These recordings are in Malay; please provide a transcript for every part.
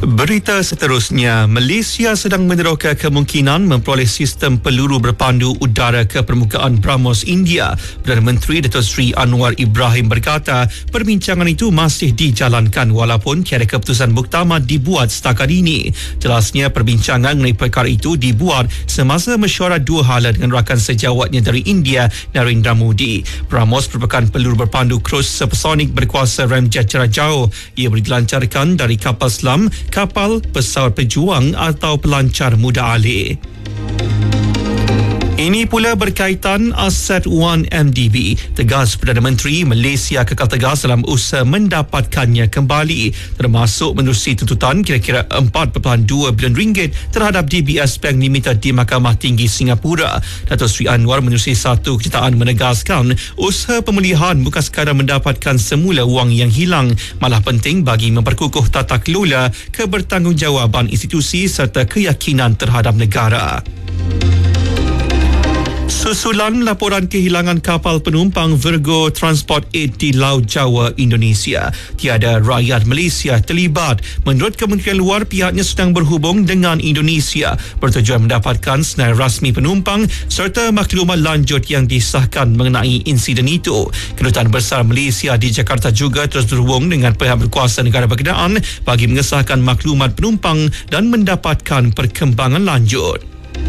Berita seterusnya, Malaysia sedang meneroka kemungkinan memperoleh sistem peluru berpandu udara ke permukaan BrahMos India. Perdana Menteri Datuk Seri Anwar Ibrahim berkata, perbincangan itu masih dijalankan walaupun tiada keputusan muktamar dibuat setakat ini. Jelasnya, perbincangan mengenai perkara itu dibuat semasa mesyuarat dua hala dengan rakan sejawatnya dari India, Narendra Modi. BrahMos merupakan peluru berpandu cruise supersonik berkuasa ramjet jarak jauh. Ia boleh dilancarkan dari kapal selam, kapal, pesawat pejuang atau pelancar muda alih. Ini pula berkaitan Asset One MDB. Tegas Perdana Menteri, Malaysia kekal tegas dalam usaha mendapatkannya kembali, termasuk menerusi tuntutan kira-kira 4.2 bilion ringgit terhadap DBS Bank Limited di Mahkamah Tinggi Singapura. Datuk Seri Anwar menerusi satu kenyataan menegaskan usaha pemulihan bukan sekadar mendapatkan semula wang yang hilang, malah penting bagi memperkukuh tata kelola, kebertanggungjawaban institusi serta keyakinan terhadap negara. Susulan laporan kehilangan kapal penumpang Virgo Transport 8 di Laut Jawa, Indonesia, tiada rakyat Malaysia terlibat. Menurut Kementerian Luar, pihaknya sedang berhubung dengan Indonesia bertujuan mendapatkan senarai rasmi penumpang serta maklumat lanjut yang disahkan mengenai insiden itu. Kedutaan Besar Malaysia di Jakarta juga terus berhubung dengan pihak berkuasa negara berkenaan bagi mengesahkan maklumat penumpang dan mendapatkan perkembangan lanjut.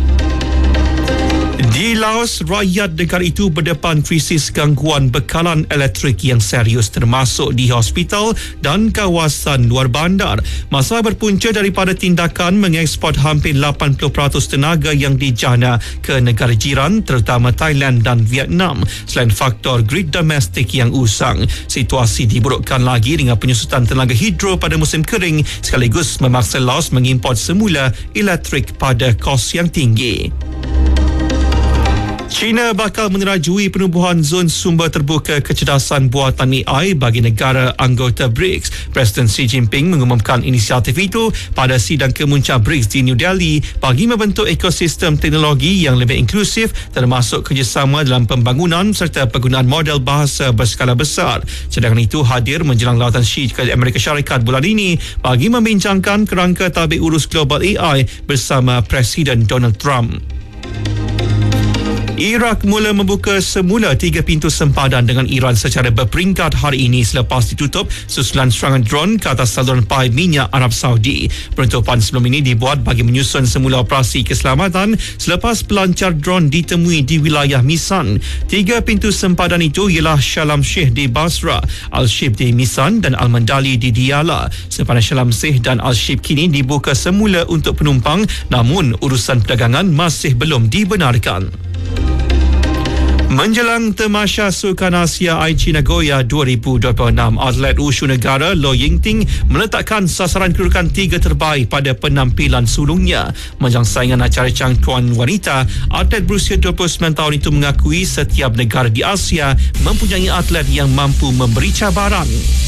Di Laos, rakyat negara itu berdepan krisis gangguan bekalan elektrik yang serius termasuk di hospital dan kawasan luar bandar. Masalah berpunca daripada tindakan mengeksport hampir 80% tenaga yang dijana ke negara jiran terutama Thailand dan Vietnam. Selain faktor grid domestik yang usang, situasi diburukkan lagi dengan penyusutan tenaga hidro pada musim kering sekaligus memaksa Laos mengimport semula elektrik pada kos yang tinggi. China bakal menerajui penubuhan zon sumber terbuka kecerdasan buatan AI bagi negara anggota BRICS. Presiden Xi Jinping mengumumkan inisiatif itu pada sidang kemuncak BRICS di New Delhi bagi membentuk ekosistem teknologi yang lebih inklusif termasuk kerjasama dalam pembangunan serta penggunaan model bahasa berskala besar. Cadangan itu hadir menjelang lawatan Xi ke Amerika Syarikat bulan ini bagi membincangkan kerangka tabik urus global AI bersama Presiden Donald Trump. Iraq mula membuka semula 3 pintu sempadan dengan Iran secara berperingkat hari ini selepas ditutup susulan serangan drone ke atas saluran paip minyak Arab Saudi. Penutupan sebelum ini dibuat bagi menyusun semula operasi keselamatan selepas pelancar drone ditemui di wilayah Misan. 3 pintu sempadan itu ialah Shalom Sheikh di Basra, Al-Shib di Misan dan Al-Mandali di Diyala. Sempadan Shalom Sheikh dan Al-Shib kini dibuka semula untuk penumpang, namun urusan perdagangan masih belum dibenarkan. Menjelang Tamasya Sukan Asia Aichi Nagoya 2026, atlet wushu negara Lo Yingting meletakkan sasaran kedudukan 3 terbaik pada penampilan sulungnya. Menjelang saingan acara cangkuan wanita, atlet berusia 29 tahun itu mengakui setiap negara di Asia mempunyai atlet yang mampu memberi cabaran.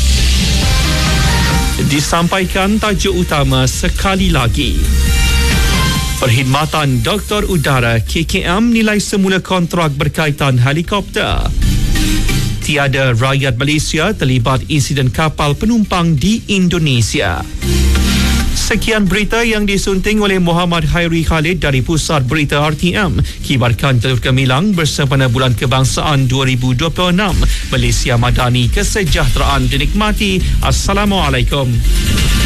Disampaikan tajuk utama sekali lagi. Perkhidmatan Doktor Udara KKM nilai semula kontrak berkaitan helikopter. Tiada rakyat Malaysia terlibat insiden kapal penumpang di Indonesia. Sekian berita yang disunting oleh Muhammad Hairi Khalid dari Pusat Berita RTM. Kibarkan Jalur Gemilang bersempena Bulan Kebangsaan 2026. Malaysia Madani, kesejahteraan dinikmati. Assalamualaikum.